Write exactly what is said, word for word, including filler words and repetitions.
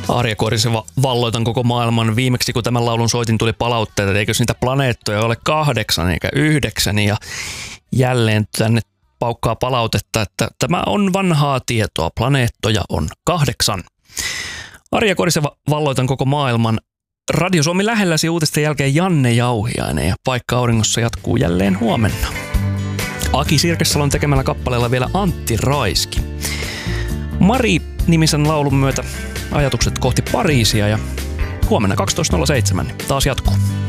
Arja Korisen valloitan koko maailman. Viimeksi kun tämän laulun soitin, tuli palautteita, eikö niitä planeettoja ole kahdeksan eikä yhdeksän. Ja jälleen tänne paukkaa palautetta, että tämä on vanhaa tietoa. Planeettoja on kahdeksan. Arja Korisen valloitan koko maailman. Radio Suomi lähelläsi uutisten jälkeen Janne Jauhiainen ja Paikka auringossa jatkuu jälleen huomenna. Aki Sirkessalon tekemällä kappaleella vielä Antti Raiski. Mari-nimisen laulun myötä ajatukset kohti Pariisia ja huomenna kaksitoista nolla seitsemän taas jatkuu.